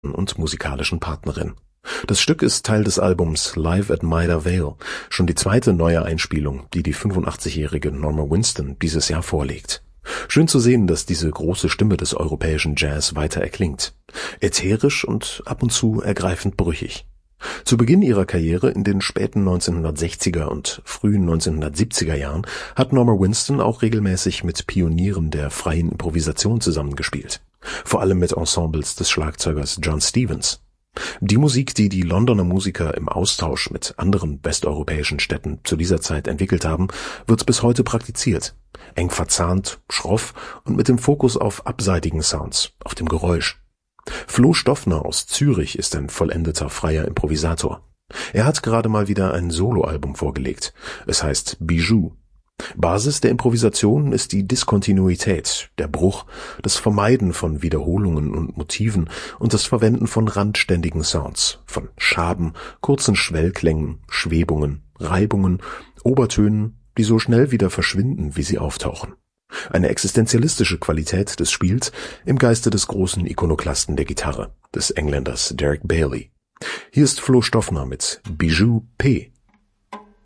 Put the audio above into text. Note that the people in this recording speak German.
und musikalischen Partnerin. Das Stück ist Teil des Albums Live at Maida Vale, schon die zweite neue Einspielung, die die 85-jährige Norma Winston dieses Jahr vorlegt. Schön zu sehen, dass diese große Stimme des europäischen Jazz weiter erklingt. Ätherisch und ab und zu ergreifend brüchig. Zu Beginn ihrer Karriere in den späten 1960er und frühen 1970er Jahren hat Norma Winston auch regelmäßig mit Pionieren der freien Improvisation zusammengespielt. Vor allem mit Ensembles des Schlagzeugers John Stevens. Die Musik, die die Londoner Musiker im Austausch mit anderen westeuropäischen Städten zu dieser Zeit entwickelt haben, wird bis heute praktiziert. Eng verzahnt, schroff und mit dem Fokus auf abseitigen Sounds, auf dem Geräusch. Flo Stoffner aus Zürich ist ein vollendeter freier Improvisator. Er hat gerade mal wieder ein Soloalbum vorgelegt. Es heißt Bijou. Basis der Improvisation ist die Diskontinuität, der Bruch, das Vermeiden von Wiederholungen und Motiven und das Verwenden von randständigen Sounds, von Schaben, kurzen Schwellklängen, Schwebungen, Reibungen, Obertönen, die so schnell wieder verschwinden, wie sie auftauchen. Eine existenzialistische Qualität des Spiels im Geiste des großen Ikonoklasten der Gitarre, des Engländers Derek Bailey. Hier ist Flo Stoffner mit Bijou P.